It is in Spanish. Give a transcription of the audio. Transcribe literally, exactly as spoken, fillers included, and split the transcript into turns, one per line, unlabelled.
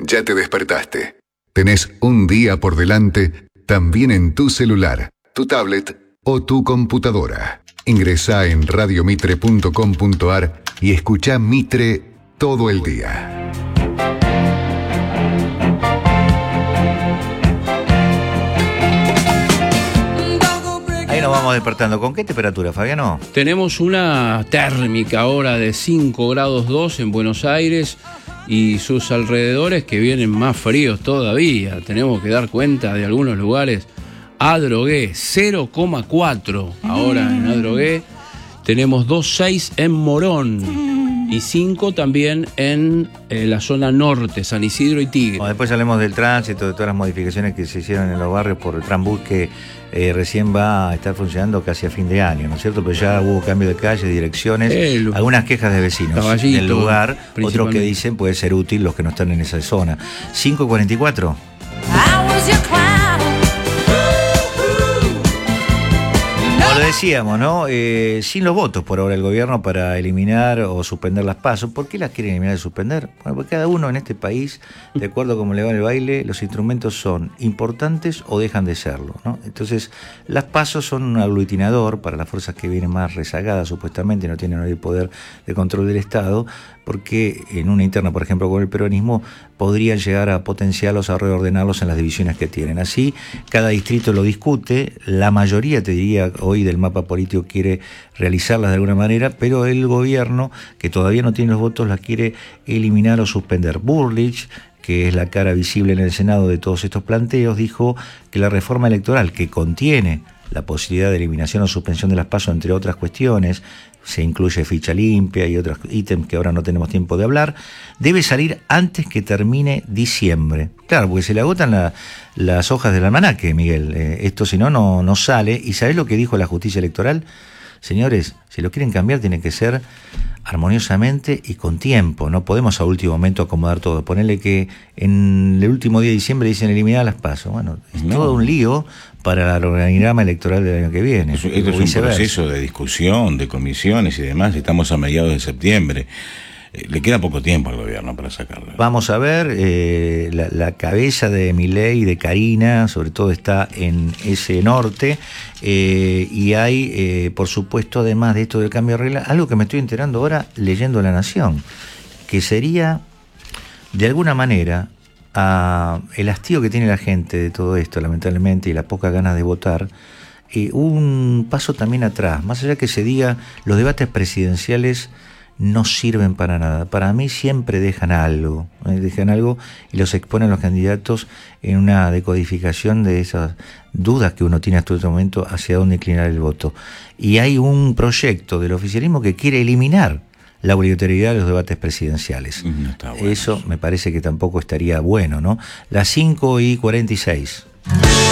ya te despertaste. Tenés un día por delante, también en tu celular, tu tablet o tu computadora. Ingresá en radio mitre punto com punto ar y escuchá Mitre todo el día.
Ahí nos vamos despertando. ¿Con qué temperatura, Fabiano?
Tenemos una térmica ahora de cinco grados dos en Buenos Aires y sus alrededores que vienen más fríos todavía. Tenemos que dar cuenta de algunos lugares. Adrogué, cero coma cuatro ahora en Adrogué. Tenemos dos coma seis en Morón y cinco también en eh, la zona norte, San Isidro y Tigre.
Bueno, después hablemos del tránsito, de todas las modificaciones que se hicieron en los barrios por el Transbus que eh, recién va a estar funcionando casi a fin de año, ¿no es cierto? Pero ya hubo cambio de calle, direcciones,
El,
algunas quejas de vecinos
Caballito,
del lugar, otros que dicen puede ser útil los que no están en esa zona. cinco cuarenta y cuatro. Como lo decíamos, ¿no? Eh, sin los votos por ahora el gobierno para eliminar o suspender las PASO. ¿Por qué las quieren eliminar y suspender? Bueno, porque cada uno en este país, de acuerdo a cómo le va el baile, los instrumentos son importantes o dejan de serlo, ¿no? Entonces, las PASO son un aglutinador para las fuerzas que vienen más rezagadas, supuestamente, no tienen el poder de control del Estado, porque en una interna, por ejemplo, con el peronismo, podrían llegar a potenciarlos, a reordenarlos en las divisiones que tienen. Así, cada distrito lo discute, la mayoría, te diría, hoy del mapa político quiere realizarlas de alguna manera, pero el gobierno, que todavía no tiene los votos, las quiere eliminar o suspender. Burlich, que es la cara visible en el Senado de todos estos planteos, dijo que la reforma electoral, que contiene la posibilidad de eliminación o suspensión de las PASO, entre otras cuestiones, se incluye ficha limpia y otros ítems que ahora no tenemos tiempo de hablar, debe salir antes que termine diciembre. Claro, porque se le agotan la, las hojas del almanaque, Miguel. Eh, esto si no, no, no sale. ¿Y sabés lo que dijo la justicia electoral? Señores, si lo quieren cambiar tiene que ser armoniosamente y con tiempo. No podemos a último momento acomodar todo. Ponerle que en el último día de diciembre dicen eliminar las PASO. Bueno, es no. todo un lío para el organigrama electoral del año que viene.
Esto es un proceso de discusión, de comisiones y demás. Estamos a mediados de septiembre. Le queda poco tiempo al gobierno para sacarla.
Vamos a ver, eh, la, la cabeza de Milei y de Karina, sobre todo está en ese norte, eh, y hay, eh, por supuesto, además de esto del cambio de regla, algo que me estoy enterando ahora leyendo La Nación, que sería, de alguna manera, a el hastío que tiene la gente de todo esto, lamentablemente, y las pocas ganas de votar, eh, un paso también atrás, más allá que se diga, los debates presidenciales no sirven para nada. Para mí siempre dejan algo, ¿eh? dejan algo y los exponen los candidatos en una decodificación de esas dudas que uno tiene hasta este momento hacia dónde inclinar el voto. Y hay un proyecto del oficialismo que quiere eliminar la obligatoriedad de los debates presidenciales. No está bueno. Eso me parece que tampoco estaría bueno, ¿no? Las cinco y cuarenta y seis.